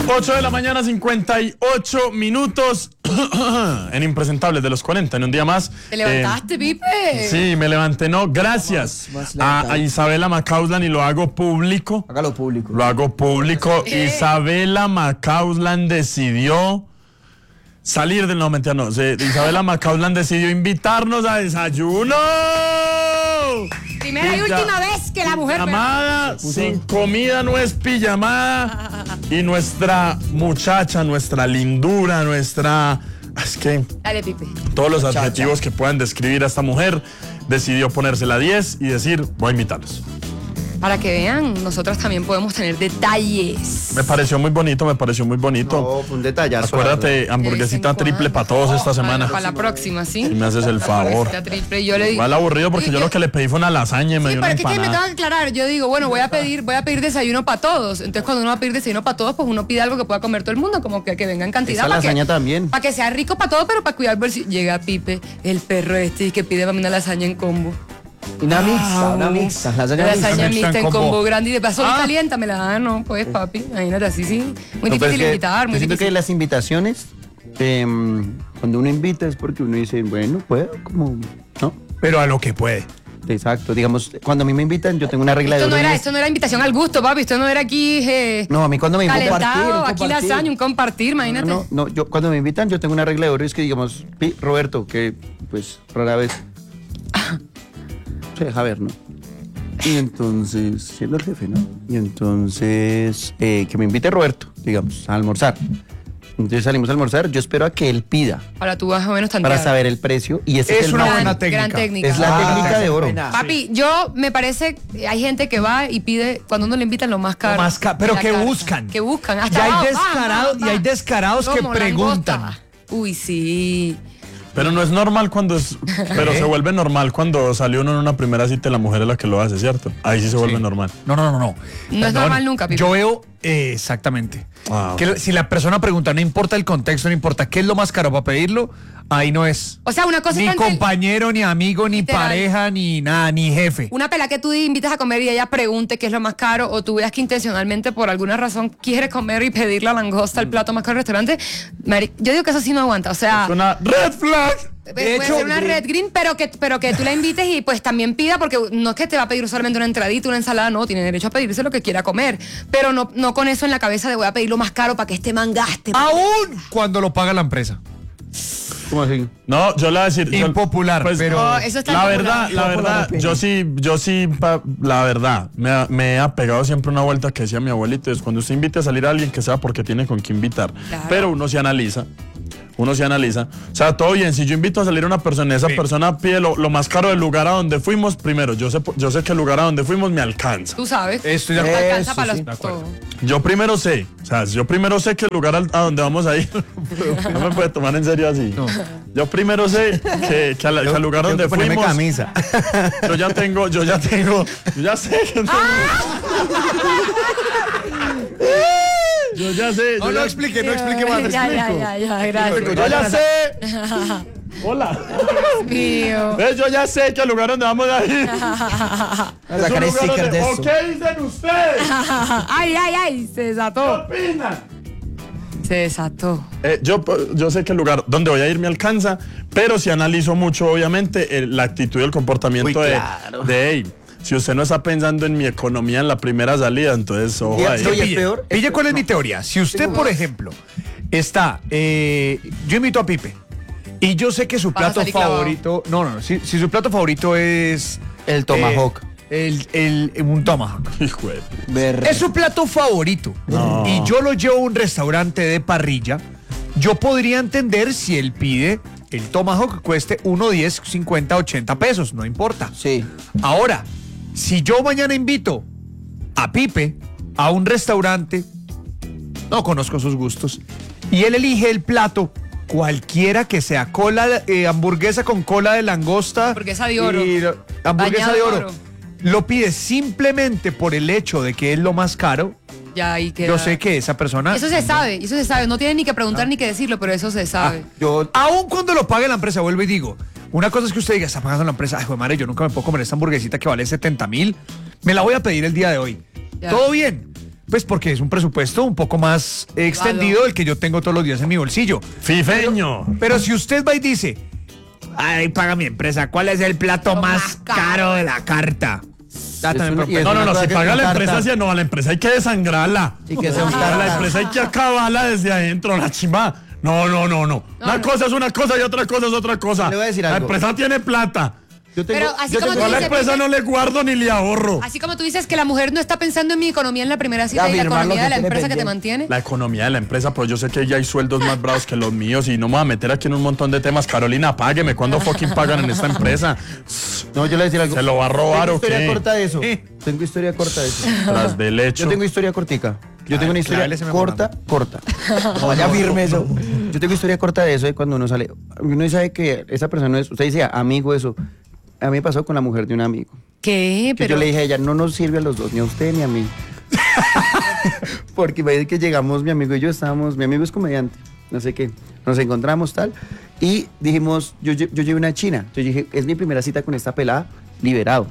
8 de la mañana, 58 minutos. En Impresentables de los 40, en un día más. ¿Te levantaste, Pipe? Sí, me levanté, no. Gracias a Isabela Macausland, y lo hago público. Hágalo público. Lo hago público. Isabela Macausland decidió salir del... No, mentira, no. Isabela Macausland decidió invitarnos a desayuno. Primera y última vez que la mujer... Pijamada, sin comida no es pijamada. Y nuestra muchacha, nuestra lindura, nuestra... Es que... Dale, Pipe. Todos los adjetivos que puedan describir a esta mujer, decidió ponérsela 10 y decir, voy a invitarlos. Para que vean, nosotros también podemos tener detalles. Me pareció muy bonito, No, fue un detallazo. Acuérdate, hamburguesita triple para todos esta semana. Para la próxima, ¿sí? Si me haces el favor. Triple, yo le digo. Igual aburrido porque yo lo que le pedí fue una lasaña y me dio una pero es que me empanada. tengo que aclarar. Yo digo, bueno, voy a pedir desayuno para todos. Entonces, cuando uno va a pedir desayuno para todos, pues uno pide algo que pueda comer todo el mundo, como que venga en cantidad. Esa lasaña también. Para que sea rico para todos, pero para cuidar el bolsillo. Llega Pipe, el perro y que pide para mí una lasaña en combo. Una mixta. Lasaña mixta en combo grande y de paso Ah. caliéntamela. Ah, no, pues, papi. Imagínate así, sí. Muy No, pero difícil es que invitar, yo muy siento que difícil. las invitaciones, cuando uno invita es porque uno dice, bueno, puedo, como, ¿no? Pero a lo que puede. Exacto, digamos, cuando a mí me invitan, yo tengo una regla de oro. Esto no era invitación al gusto, papi. Esto no era aquí. No, a mí cuando me invitan. Calentado, aquí lasaña, un compartir, imagínate. No, yo cuando me invitan, yo tengo una regla de oro, es que digamos, Roberto, que pues rara vez se deja ver, ¿no? Y entonces, siendo el jefe, ¿no? Y entonces, que me invite Roberto, digamos, a almorzar. Entonces salimos a almorzar, yo espero a que él pida Para tú más o menos tantear. para saber el precio. Y ese Es el una máximo. buena técnica. Gran técnica. Es la técnica de oro. Papi, yo me parece, hay gente que va y pide, cuando uno le invitan lo más caro. Pero de la que carta. buscan. Que buscan. Y Hasta hay va, descarados, va. y hay descarados que Como preguntan. langosta. Uy, sí. Pero no es normal cuando es... Pero se vuelve normal cuando salió uno en una primera cita y la mujer es la que lo hace, ¿cierto? Ahí sí se vuelve normal. No. No es normal nunca, Pipe. Yo veo exactamente. Ah, Que ok. si la persona pregunta, no importa el contexto, no importa qué es lo más caro para pedirlo, ahí no es. O sea, una cosa Ni es compañero, ni amigo, ni Literal. pareja, ni nada, ni jefe. una pela que tú invitas a comer y ella pregunte qué es lo más caro, o tú veas que intencionalmente por alguna razón quieres comer y pedir la langosta, el plato más caro del restaurante. Yo digo que eso sí no aguanta. O sea, Es una red flag. puede hecho, ser una red green, pero que tú la invites y pues también pida, porque no es que te va a pedir solamente una entradita, una ensalada, no, tiene derecho a pedirse lo que quiera comer, pero no con eso en la cabeza de voy a pedir lo más caro para que este man gaste. Aún cuando lo paga la empresa. ¿Cómo así? No, yo le voy a decir... Impopular, pero... No, eso está La impopular. verdad, yo sí, la verdad, me he apegado siempre una vuelta que decía mi abuelito, es cuando usted invite a salir a alguien que sea porque tiene con qué invitar. Claro. Pero uno se analiza. O sea, todo bien, si yo invito a salir a una persona y esa persona pide lo más caro del lugar a donde fuimos, primero, yo sé que el lugar a donde fuimos me alcanza. Tú sabes. Estoy de Te acuerdo. alcanza Eso para sí, los todo. Yo primero sé que el lugar a donde vamos a ir, no me puede tomar en serio así. Yo primero sé que al lugar donde Tengo que ponerme fuimos, camisa. yo ya sé que... Yo ya sé. No explique más. Ya, gracias. Yo ya sé. Hola. Mío. Yo ya sé que el lugar donde vamos a ir. Es un Sacaré lugar stickers donde... de ¿O eso. qué dicen ustedes? Ay, se ¿Qué desató. opinan? Se desató. Yo sé que el lugar donde voy a ir me alcanza, pero si analizo mucho, obviamente, la actitud y el comportamiento Uy, claro. de él. Si usted no está pensando en mi economía en la primera salida, entonces ojo ahí. Oye, es peor. Pille, ¿cuál es mi teoría? Si usted, por ejemplo, está... yo invito a Pipe y yo sé que su Vas a plato salir clavado. favorito... No. Si su plato favorito es... El tomahawk. Un tomahawk. Hijo de- Verde. Es su plato favorito. No. Y yo lo llevo a un restaurante de parrilla. Yo podría entender si él pide el tomahawk cueste 1, 10, 50, 80 pesos. No importa. Sí. Ahora, si yo mañana invito a Pipe a un restaurante, no conozco sus gustos, y él elige el plato, cualquiera que sea, hamburguesa con cola de langosta. Hamburguesa de oro. Hamburguesa Bañado de en oro. oro. Lo pide simplemente por el hecho de que es lo más caro. Ya ahí queda. Yo sé que esa persona... Eso se sabe. No tiene ni que preguntar ni que decirlo, pero eso se sabe. Yo, Aún cuando lo pague la empresa, vuelvo y digo, una cosa es que usted diga, está pagando la empresa, ay, joder, madre, yo nunca me puedo comer esta hamburguesita que vale 70,000, me la voy a pedir el día de hoy. Ya. Todo bien, Pues porque es un presupuesto un poco más extendido del que yo tengo todos los días en mi bolsillo. Fifeño. Pero si usted va y dice, ay, paga mi empresa, ¿cuál es el plato Lo más más caro caro de la carta? No, si paga la empresa, si no, a la empresa hay que desangrarla. Y que sea un A la empresa hay que acabarla desde adentro, la chimba. No. Una cosa es una cosa y otra cosa es otra cosa. Le voy a decir La algo. empresa tiene plata. Pero así como Yo a la empresa no le guardo ni le ahorro. Así como tú dices que la mujer no está pensando en mi economía en la primera cita y la Afirmar lo economía que de la tiene empresa que te pendiente. mantiene. La economía de la empresa, pero yo sé que ya hay sueldos más bravos que los míos y no me voy a meter aquí en un montón de temas. Carolina, págueme. ¿Cuándo fucking pagan en esta empresa? No, yo le voy a decir algo. ¿Se lo va a robar Tengo o historia qué? corta de eso. Tengo historia corta de eso. Tras del hecho. Yo tengo historia cortica. Yo tengo una historia clávele ese corta. No vaya firme eso. Yo tengo historia corta de eso de cuando uno sale. Uno sabe que esa persona no es, usted dice amigo eso. A mí me pasó con la mujer de un amigo. ¿Qué? Que yo le dije a ella, no nos sirve a los dos, ni a usted ni a mí. Porque me que llegamos, mi amigo y yo estábamos, mi amigo es comediante, no sé qué, nos encontramos tal, y dijimos, yo llevé una china, yo dije, es mi primera cita con esta pelada, liberado.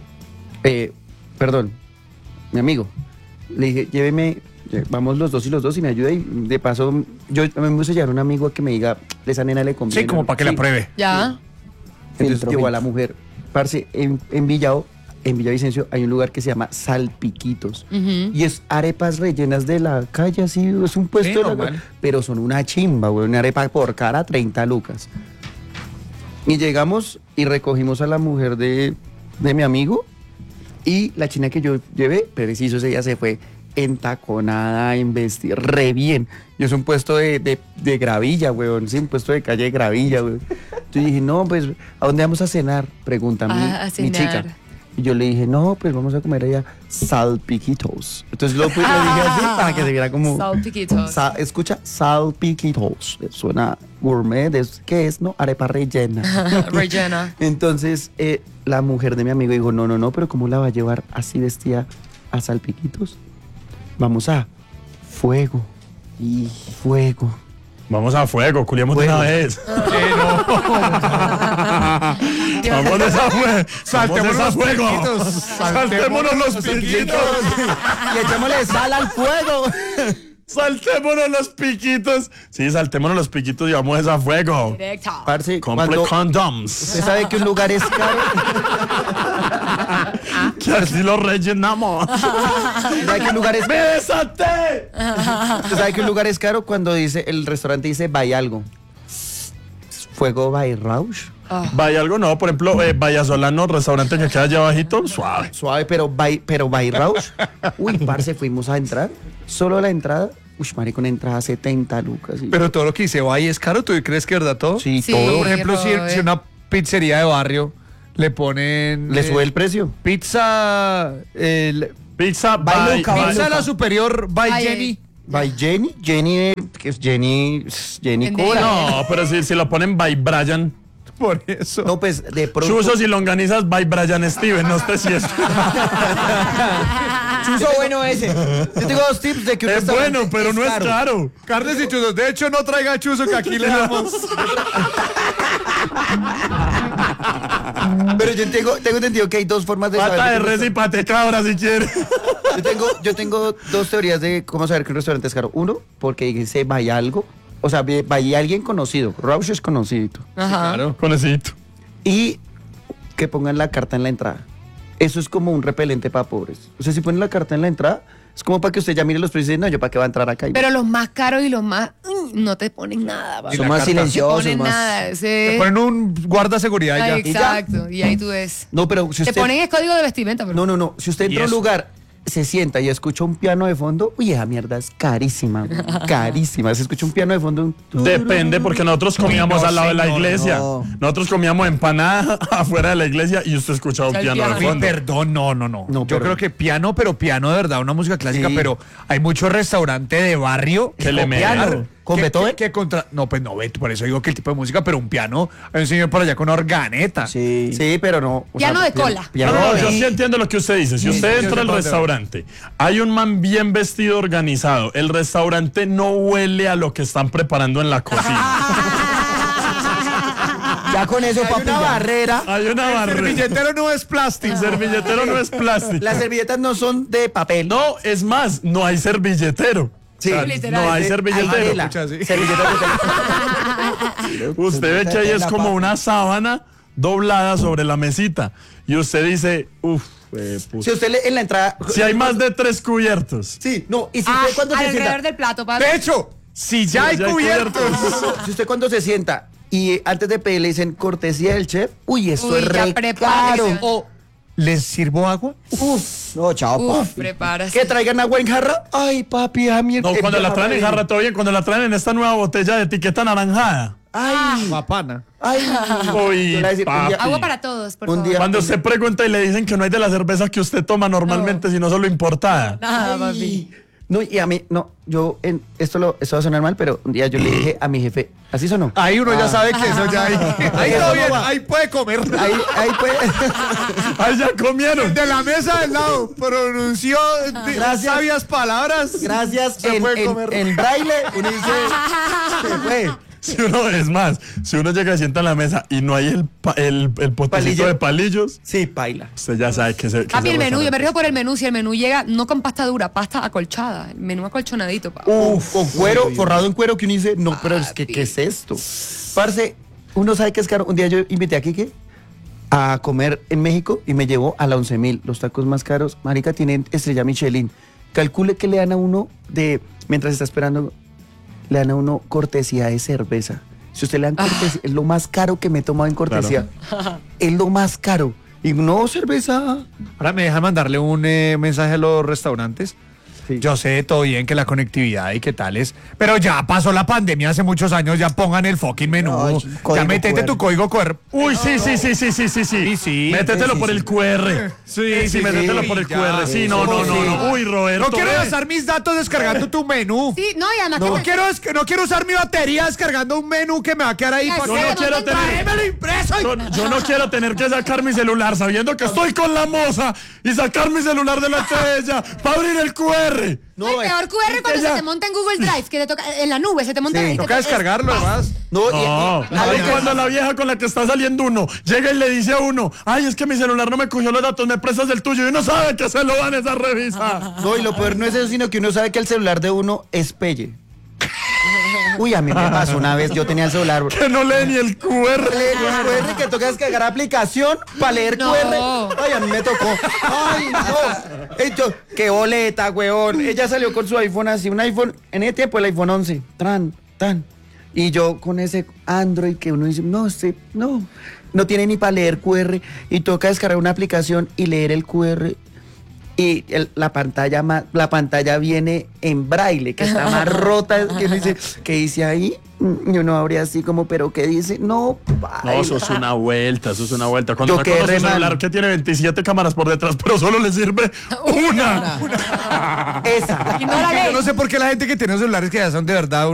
Perdón, mi amigo, le dije, lléveme, vamos los dos y me ayuda, y de paso, a mí me gusta llevar a un amigo a que me diga, esa nena le conviene. Sí, como para que la pruebe. Ya. Entonces llevó a la mujer. Parce, en Villavicencio hay un lugar que se llama Salpiquitos. Y es arepas rellenas de la calle, así, es un puesto Sí, de la normal. calle, pero son una chimba, güey, una arepa por cara, 30 lucas. Y llegamos y recogimos a la mujer de mi amigo y la china que yo llevé, preciso, ese día se fue entaconada, en vestir, re bien. Y es un puesto de gravilla, weón, sí, un puesto de calle de gravilla, weón. Yo dije, no, pues, ¿a dónde vamos a cenar? Pregunta A mi chica. cenar. Y yo le dije, no, pues vamos a comer allá salpiquitos. Entonces lo dije así para que se viera como... Salpiquitos. Escucha, salpiquitos. Suena gourmet, ¿qué es? No, arepa rellena. Rellena. Entonces, la mujer de mi amigo dijo, no, pero ¿cómo la va a llevar así vestida a salpiquitos? Vamos a fuego. Y fuego. Vamos a fuego, culiamos de una vez. Vamos a fuego. Saltémonos Vamos a los fuego. piquitos. Saltémonos los piquitos. Y echémosle sal al fuego. Saltémonos los piquitos. Sí, saltémonos los piquitos y vamos a fuego. Directo. Parce, Complete cuando condoms. usted sabe que un lugar es caro, Que así lo rellenamos. usted sabe que un lugar es ¡Bésate! usted sabe que un lugar es caro cuando dice, el restaurante dice by algo. Fuego by Rausch. Vaya algo, no, por ejemplo, Vallasolano, restaurante que queda allá abajito, suave. Suave, pero by Rausch. Uy, parce, fuimos a entrar. Solo la entrada. Uy, marico, una entrada 70 lucas. Y- Pero todo lo que dice ahí es caro, ¿tú crees que es verdad todo? sí, Sí. todo. Por ejemplo, si Robert. una pizzería de barrio le ponen... Le sube el precio. Pizza... Pizza By Luca, by pizza Luca. la superior by Ay, Jenny. By Jenny. Jenny, que es Jenny Pendeja. Cora. No, pero si lo ponen by Brian. Por eso. No, pues de pronto. Chuzos y longanizas by Brian Steven, no sé si es. Chuzo bueno ese. Yo tengo dos tips de que un Es restaurante bueno, pero no es caro. Carnes y chuzos. De hecho, no traiga chuzo que aquí le damos. Pero yo tengo entendido que hay dos formas de Pata de saber. res y pate cabra si quiere. Yo tengo dos teorías de cómo saber que un restaurante es caro. Uno, porque dice vaya algo. O sea, vaya alguien conocido. Rausch es conocido. Ajá. Conecito. Y que pongan la carta en la entrada. Eso es como un repelente para pobres. O sea, si ponen la carta en la entrada, es como para que usted ya mire los precios y dice, no, yo para qué va a entrar acá. Pero los más caros y los más no te ponen nada, papá. son la más carta. No te silenciosos, ponen más. nada. Le ponen un guarda seguridad ya. Ay, exacto. Y ahí tú ves. No, pero si Te usted... ponen el código de vestimenta, pero No. Si usted entra a un eso? lugar, se sienta y escucha un piano de fondo, uy, esa mierda es carísima, güey, carísima. Se escucha un piano de fondo. Depende, porque nosotros comíamos no, al lado de la señor, iglesia. no. Nosotros comíamos empanada afuera de la iglesia y usted escuchaba un El piano de piano. Uy, fondo. perdón, no. No, Yo pero- creo que piano, pero piano de verdad, una música clásica, Sí. pero hay mucho restaurante de barrio Que le piano. metan. ¿Con Beethoven? Que contra... No, pues no, por eso digo que el tipo de música, pero un piano, hay un señor por allá con una organeta. Sí, pero no. o Piano de cola. No, Piano no, de- yo sí entiendo lo que usted dice. Si usted yo entra al sé por dónde va. restaurante, hay un man bien vestido, organizado. El restaurante no huele a lo que están preparando en la cocina. Ya con eso, papi. Una barrera. Hay una El barrera. servilletero no es plástico. El servilletero no es plástico. Las servilletas no son de papel. No, es más, no hay servilletero. Sí, literal. No hay servilletero. tela. Escucha así. Servilletas de tela. Usted ve que ahí es Tela, como papi. una sábana doblada sobre la mesita. Y usted dice, uff, Si usted en la entrada. si hay más de 3 cubiertos. Sí, no. Y si usted cuando se alrededor sienta. del plato, papi. De hecho, si ya hay ya hay cubiertos. Si usted cuando se sienta y antes de pedir le dicen cortesía del chef, uy, esto Uy, es ya re prepárese. caro. O ¿les sirvo agua? Uf, no, chao, Uf, papi. prepárase. Que traigan agua en jarra. Ay, papi, a mí. No, cuando la traen en jarra, todo bien. Cuando la traen en esta nueva botella de etiqueta anaranjada. Ay, Papana. ay. Uy, Yo le voy a decir, un día- papi. Agua para todos, por Un favor. día- Cuando usted pregunta y le dicen que no hay de la cerveza que usted toma normalmente, sino solo importada. Nada, Ay. papi. No, y a mí, no, esto va a sonar mal, pero un día yo le dije a mi jefe, ¿así sonó? Ahí uno ya sabe que eso ya hay. Ahí Eso todo no bien, va. ahí puede comer. Ahí puede. ¡Ay, ya comieron! De la mesa del lado pronunció Gracias. sabias palabras. Gracias, Se puede comer. en braille, uno dice, se fue. Si uno, es más, si uno llega y sienta en la mesa y no hay el potecito Palillo. de palillos, Sí, paila. usted ya sabe que se. Papi, el menú, yo me río. río por el menú. Si el menú llega no con pasta dura, pasta acolchada. El menú acolchonadito, papi. Con cuero, forrado en cuero, que uno dice, no, pero es que, ¿qué es esto? Parce, uno sabe que es caro. Un día yo invité a Kike a comer en México y me llevó a la 11.000. Los tacos más caros, marica, tienen estrella Michelin. Calcule que le dan a uno mientras está esperando, le dan a uno cortesía de cerveza. Si usted le dan cortesía, es lo más caro que me he tomado en cortesía. Es lo más caro. Y no cerveza. Ahora me dejan mandarle un mensaje a los restaurantes. Sí. Yo sé todo bien que la conectividad y qué tales, pero ya pasó la pandemia hace muchos años, ya pongan el fucking menú. Ay, Ya código métete QR. tu código QR. Uy, sí. Sí, sí. Métetelo Sí, por sí. el QR. Sí, métetelo sí, por el ya, QR. Sí, no. Uy, Roberto. No quiero ve. gastar mis datos descargando tu menú. Sí, no, y además No quiero usar mi batería descargando un menú que me va a quedar ahí. Ya para sé, que- no quiero te tener- Tráemelo impreso. Yo no quiero tener que sacar mi celular sabiendo que estoy con la moza y sacar mi celular delante de ella para abrir el QR. No, el peor QR cuando ya. se te monta en Google Drive, que te toca en la nube, se te monta Sí. ahí. Toca descargarlo además. no, No, y- y cuando la vieja con la que está saliendo uno llega y le dice a uno, ay, es que mi celular no me cogió los datos, me prestas el tuyo y uno sabe que se lo van a esa revisa. No, y lo peor no es eso, sino que uno sabe que el celular de uno es pelle. Uy, a mí me pasó una vez, yo tenía el celular. Que no lee ni el QR. QR que toca descargar aplicación para leer No. QR. Ay, a mí me tocó. Ay, no. Qué boleta, weón. Ella salió con su iPhone así, un iPhone, en ese tiempo el iPhone 11. Tan. Y yo con ese Android que uno dice, no tiene ni para leer QR. Y toca descargar una aplicación y leer el QR. Y la pantalla viene en braille, que está más rota, que uno dice, ¿qué dice ahí? Y uno abre así como, ¿pero qué dice? No, No, eso es una vuelta, Cuando Yo me quedé acuerdo re su mal. celular que tiene 27 cámaras por detrás, pero solo le sirve una. esa. Y no la Yo lee. no sé por qué la gente que tiene celulares que ya son de verdad